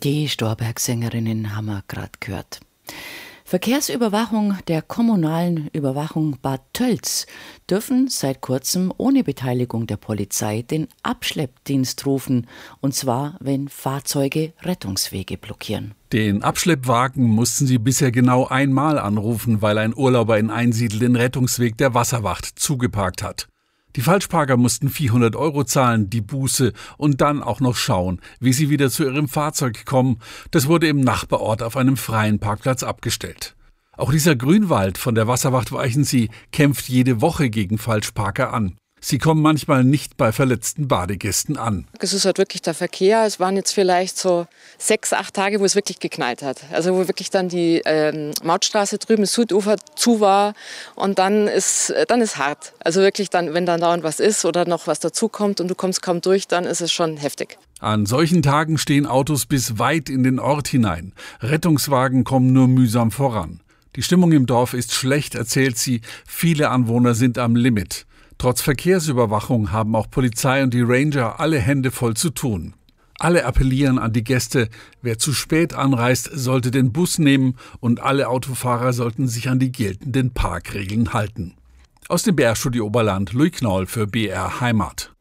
Die Storberg-Sängerinnen haben wir gerade gehört. Verkehrsüberwachung der kommunalen Überwachung Bad Tölz dürfen seit kurzem ohne Beteiligung der Polizei den Abschleppdienst rufen, und zwar, wenn Fahrzeuge Rettungswege blockieren. Den Abschleppwagen mussten sie bisher genau einmal anrufen, weil ein Urlauber in Einsiedl den Rettungsweg der Wasserwacht zugeparkt hat. Die Falschparker mussten 400 € zahlen, die Buße, und dann auch noch schauen, wie sie wieder zu ihrem Fahrzeug kommen. Das wurde im Nachbarort auf einem freien Parkplatz abgestellt. Auch dieser Grünwald von der Wasserwacht Weichensee kämpft jede Woche gegen Falschparker an. Sie kommen manchmal nicht bei verletzten Badegästen an. Es ist halt wirklich der Verkehr. Es waren jetzt vielleicht so 6, 8 Tage, wo es wirklich geknallt hat. Also wo wirklich dann die Mautstraße drüben, das Südufer zu war. Und dann ist hart. Also wirklich dann, wenn dann dauernd was ist oder noch was dazukommt und du kommst kaum durch, dann ist es schon heftig. An solchen Tagen stehen Autos bis weit in den Ort hinein. Rettungswagen kommen nur mühsam voran. Die Stimmung im Dorf ist schlecht, erzählt sie. Viele Anwohner sind am Limit. Trotz Verkehrsüberwachung haben auch Polizei und die Ranger alle Hände voll zu tun. Alle appellieren an die Gäste, wer zu spät anreist, sollte den Bus nehmen und alle Autofahrer sollten sich an die geltenden Parkregeln halten. Aus dem BR-Studio Oberland, Louis Knoll für BR Heimat.